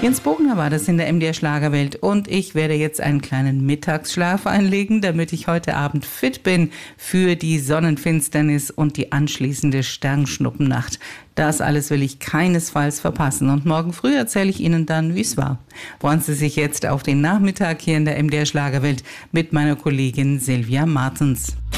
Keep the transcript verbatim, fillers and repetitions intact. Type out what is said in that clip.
Jens Bogner war das in der M D R Schlagerwelt und ich werde jetzt einen kleinen Mittagsschlaf einlegen, damit ich heute Abend fit bin für die Sonnenfinsternis und die anschließende Sternschnuppennacht. Das alles will ich keinesfalls verpassen und morgen früh erzähle ich Ihnen dann, wie es war. Freuen Sie sich jetzt auf den Nachmittag hier in der M D R Schlagerwelt mit meiner Kollegin Silvia Martens.